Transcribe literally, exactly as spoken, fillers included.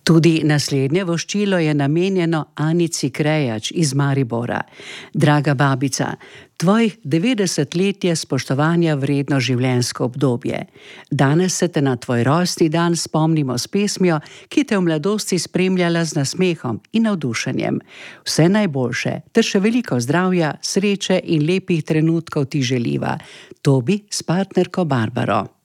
Tudi naslednje voščilo je namenjeno Anici Krejač iz Maribora. Draga babica, tvojih devetdeset let je spoštovanja vredno življenjsko obdobje. Danes se te na tvoj rojstni dan spomnimo s pesmijo, ki te v mladosti spremljala z nasmehom in navdušenjem. Vse najboljše, ter še veliko zdravja, sreče in lepih trenutkov ti želiva. Tobi s partnerko Barbaro.